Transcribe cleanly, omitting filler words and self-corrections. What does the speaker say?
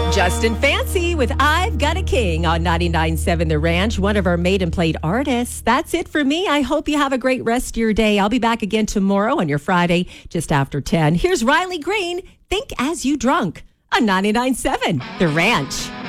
Justin Fancy with I've Got a King on 99.7 The Ranch, one of our made and played artists. That's it for me. I hope you have a great rest of your day. I'll be back again tomorrow on your Friday, just after 10. Here's Riley Green, Think As You Drunk on 99.7 The Ranch.